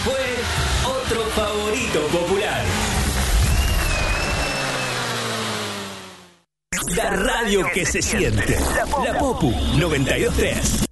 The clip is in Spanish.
fue otro favorito popular. La radio que se siente. La Popu 92.3.